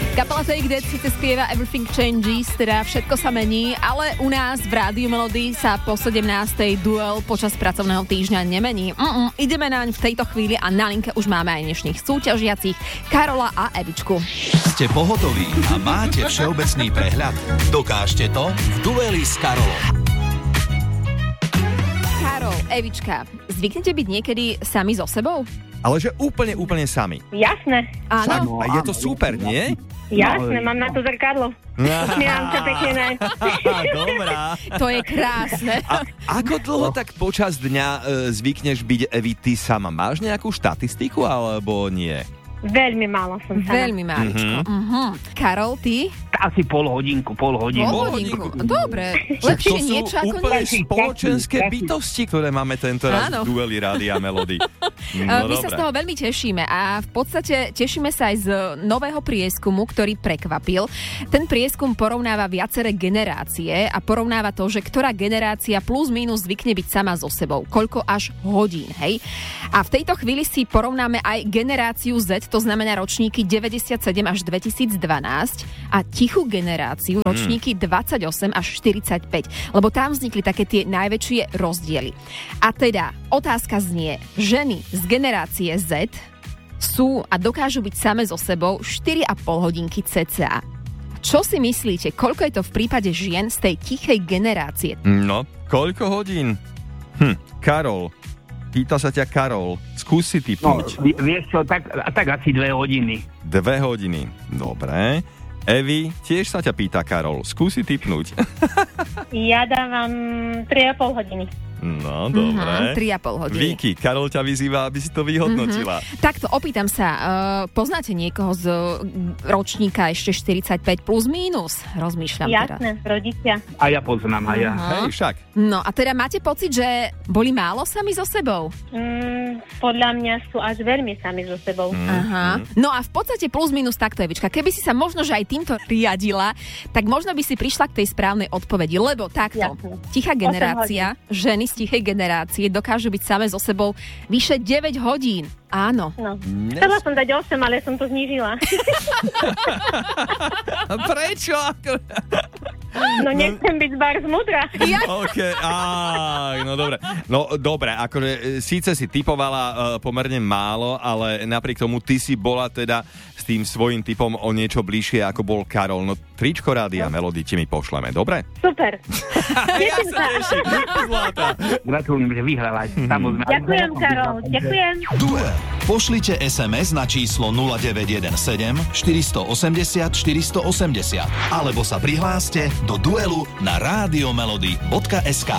Kapela Take That síce spieva Everything Changes, teda všetko sa mení, ale u nás v Rádiu Melody sa po 17. duel počas pracovného týždňa nemení. Ideme naň v tejto chvíli a na linke už máme aj dnešných súťažiacich Karola a Evičku. Ste pohotoví a máte všeobecný prehľad? Dokážte to v dueli s Karolom. Karol, Evička, zvyknete byť niekedy sami so sebou? Ale že úplne sami. Jasné. Áno. A je to super, nie? Jasné, mám na to zrkadlo. Usmievam sa pekne naň. Dobrá. To je krásne. A ako dlho tak počas dňa zvykneš byť, Evi, ty sama? Máš nejakú štatistiku, alebo nie? Veľmi málo som sama. Veľmi máličko. Karol, ty? Asi pol hodinku. Pol hodinku. Dobre, lepšie To sú niečo ako úplne nič. spoločenské bytosti, ktoré máme tento raz Áno. v dueli Rádia Melody. My sa z toho veľmi tešíme a v podstate tešíme sa aj z nového prieskumu, ktorý prekvapil. Ten prieskum porovnáva viaceré generácie a porovnáva to, že ktorá generácia plus minus zvykne byť sama so sebou. Koľko až hodín, hej? A v tejto chvíli si porovnáme aj generáciu Z, to znamená ročníky 97 až 2012 a tichú generáciu ročníky 28 až 45, lebo tam vznikli také tie najväčšie rozdiely. A teda otázka znie, ženy z generácie Z sú a dokážu byť same so sebou 4,5 hodinky cca. Čo si myslíte, koľko je to v prípade žien z tej tichej generácie? No, koľko hodín? Karol. Pýta sa ťa Karol. Skús si No, tipnúť. vieš čo, tak asi 2 hodiny. 2 hodiny. Dobre. Evi, tiež sa ťa pýta Karol. Skúsi tipnúť. Ja dávam 3,5 hodiny. No, dobre. 3,5 hodiny. Viki, Karol ťa vyzýva, aby si to vyhodnotila. Takto, opýtam sa, poznáte niekoho z ročníka ešte 45 plus mínus? Rozmýšľam teraz. Jasné, rodičia. A ja poznám, a ja. Hej, však. No a teda máte pocit, že boli málo sami so sebou? Podľa mňa sú až veľmi sami so sebou. Aha. No a v podstate plus minus takto, Evička. Keby si sa možno, že aj týmto riadila, tak možno by si prišla k tej správnej odpovedi, lebo takto, Jasne. tichá generácia, ženy z tichej generácie dokážu byť same so sebou vyše 9 hodín. Áno. No. Chcela som dať 8, ale som to znížila. Prečo? No nechcem byť zbár múdra. OK, no dobre. No dobre, akože síce si typovala pomerne málo, ale napriek tomu ty si bola teda s tým svojím typom o niečo bližšie, ako bol Karol. No tričko Rádia Melody ti my pošleme, dobre? Super. Ja sa teším. Zlatá. Gratulujem, že vyhrala. Samozrejme. Ďakujem, Karol. Ďakujem. Duel. Pošlite SMS na číslo 0917 480 480 alebo sa prihláste do duelu na radiomelody.sk.